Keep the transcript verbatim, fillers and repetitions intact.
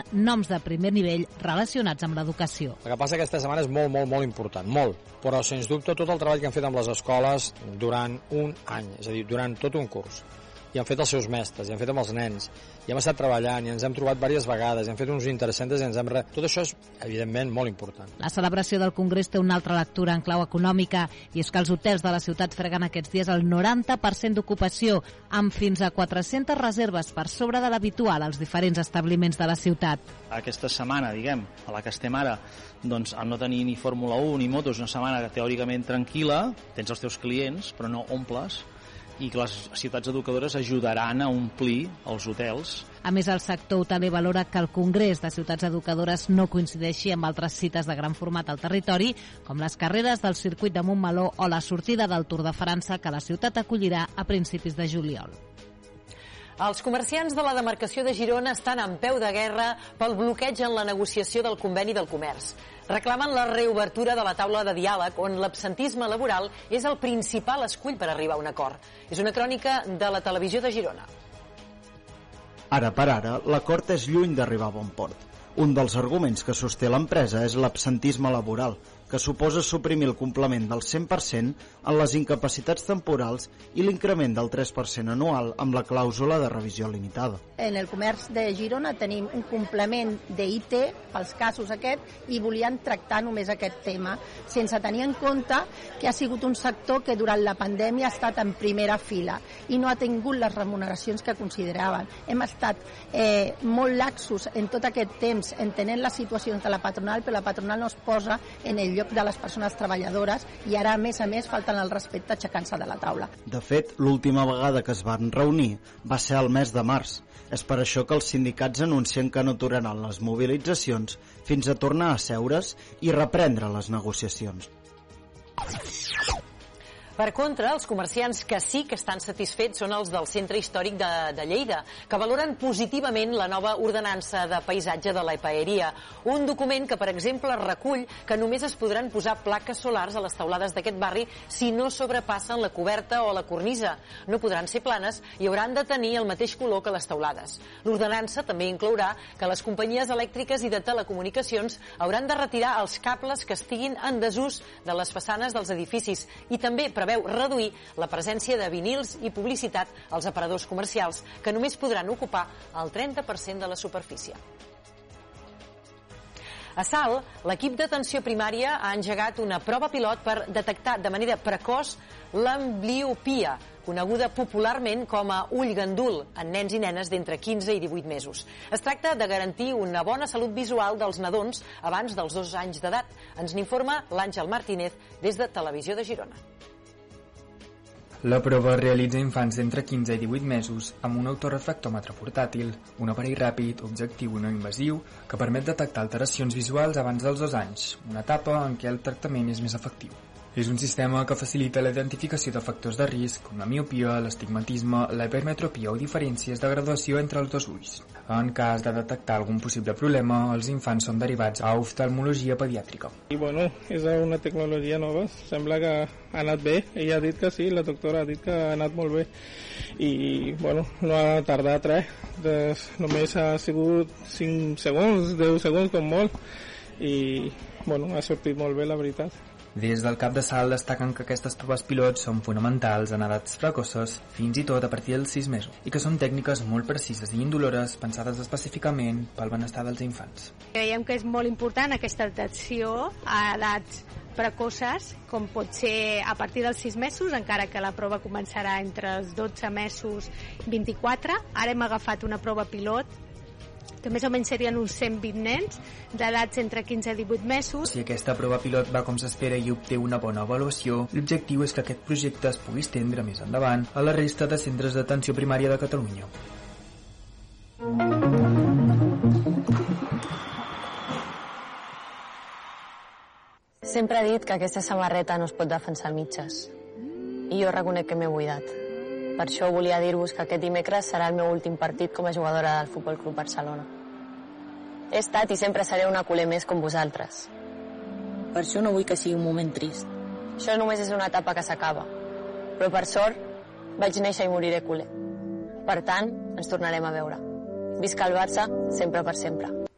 noms de primer nivell relacionats amb l'educació. El que passa aquesta setmana és molt, molt, molt important, molt. Però, sens dubte, tot el treball que han fet amb les escoles durant un any, és a dir, durant tot un curs, i han fet els seus mestres, i han fet amb els nens, i hem estat treballant, i ens hem trobat diverses vegades, i hem fet uns interessants, i ens hem... Re... Tot això és, evidentment, molt important. La celebració del Congrés té una altra lectura en clau econòmica, i és que els hotels de la ciutat freguen aquests dies el noranta per cent d'ocupació, amb fins a quatre-centes reserves per sobre de l'habitual als diferents establiments de la ciutat. Aquesta setmana, diguem, a la que estem ara, doncs, al no tenir ni Fórmula u ni motos, una setmana que teòricament tranquil·la, tens els teus clients, però no omples, i que les ciutats educadores ajudaran a omplir els hotels. A més, el sector hoteler valora que el Congrés de Ciutats Educadores no coincideixi amb altres cites de gran format al territori, com les carreres del circuit de Montmeló o la sortida del Tour de França, que la ciutat acollirà a principis de juliol. Els comerciants de la demarcació de Girona estan en peu de guerra pel bloqueig en la negociació del conveni del comerç. Reclamen la reobertura de la taula de diàleg, on l'absentisme laboral és el principal escull per arribar a un acord. És una crònica de la televisió de Girona. Ara per ara, l'acord és lluny d'arribar a bon port. Un dels arguments que sosté l'empresa és l'absentisme laboral, que suposa suprimir el complement del cent per cent en les incapacitats temporals i l'increment del tres per cent anual amb la clàusula de revisió limitada. En el comerç de Girona tenim un complement d'I T pels casos aquest i volien tractar només aquest tema, sense tenir en compte que ha sigut un sector que durant la pandèmia ha estat en primera fila i no ha tingut les remuneracions que consideraven. Hem estat eh, molt laxos en tot aquest temps entenent la situació de la patronal, però la patronal no es posa en el lloc de les persones treballadores i ara, a més a més, falten el respecte aixecant-se de la taula. De fet, l'última vegada que es van reunir va ser al mes de març. És per això que els sindicats anuncien que no aturaran les mobilitzacions fins a tornar a asseure's i reprendre les negociacions. Per contra, els comerciants que sí que estan satisfets són els del Centre Històric de, de Lleida, que valoren positivament la nova ordenança de paisatge de l'Epaeria, un document que, per exemple, recull que només es podran posar plaques solars a les teulades d'aquest barri si no sobrepassen la coberta o la cornisa. No podran ser planes i hauran de tenir el mateix color que les teulades. L'ordenança també inclourà que les companyies elèctriques i de telecomunicacions hauran de retirar els cables que estiguin en desús de les façanes dels edificis i també preveu reduir la presència de vinils i publicitat als aparadors comercials, que només podran ocupar el trenta per cent de la superfície. A Salt, l'equip d'atenció primària ha engegat una prova pilot per detectar de manera precoç l'ambliopia, coneguda popularment com a ull gandul en nens i nenes d'entre quinze i divuit mesos. Es tracta de garantir una bona salut visual dels nadons abans dels dos anys d'edat. Ens n'informa l'Àngel Martínez des de Televisió de Girona. La prova es realitza a infants d'entre quinze i divuit mesos amb un autorefractòmetre portàtil, un aparell ràpid, objectiu i no invasiu, que permet detectar alteracions visuals abans dels dos anys, una etapa en què el tractament és més efectiu. És un sistema que facilita la identificació de factors de risc, com la miopia, l'estigmatisme, la hipermetropia o diferències de graduació entre els dos ulls. En cas de detectar algun possible problema, els infants són derivats a oftalmologia pediàtrica. I bueno, és una tecnologia nova, sembla que ha anat bé. Ella ha dit que sí, la doctora ha dit que ha anat molt bé. I bueno, no ha tardat res, Des, només ha sigut cinc segons, deu segons com molt, i bueno, ha sortit molt bé, la veritat. Des del Cap de Salt destaquen que aquestes proves pilots són fonamentals en edats precoces, fins i tot a partir dels sis mesos, i que són tècniques molt precises i indolores pensades específicament pel benestar dels infants. Creiem que és molt important aquesta detecció a edats precoces, com pot ser a partir dels sis mesos, encara que la prova començarà entre els dotze mesos i vint-i-quatre. Ara hem agafat una prova pilot que més o menys serien uns cent vint nens d'edats entre quinze i divuit mesos. Si aquesta prova pilot va com s'espera i obté una bona avaluació, l'objectiu és que aquest projecte es pugui estendre més endavant a la resta de centres d'atenció primària de Catalunya. Sempre he dit que aquesta samarreta no es pot defensar a mitges. I jo reconec que m'he buidat. Per això volia dir-vos que aquest dimecres serà el meu últim partit com a jugadora del Futbol Club Barcelona. He estat i sempre seré una culer més com vosaltres. Per això no vull que sigui un moment trist. Això només és una etapa que s'acaba. Però per sort, vaig néixer i moriré culer. Per tant, ens tornarem a veure. Visca el Barça, sempre per sempre.